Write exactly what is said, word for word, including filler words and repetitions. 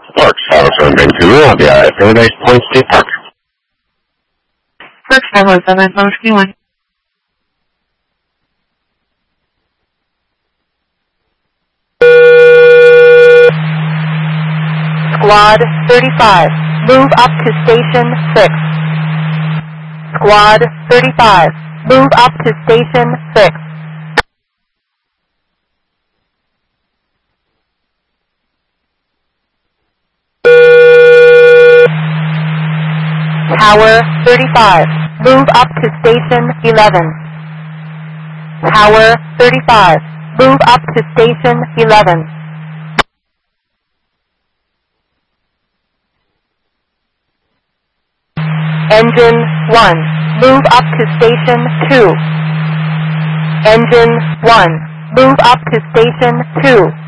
Park, Salazar, Vancouver. I'll be out at Paradise Point State Park. Park, Salazar, Vancouver. Squad thirty-five, move up to Station six. Squad thirty-five, move up to Station six. Tower thirty-five, move up to Station eleven. Tower thirty-five, move up to Station eleven. Engine one, move up to Station two. Engine one, move up to Station two.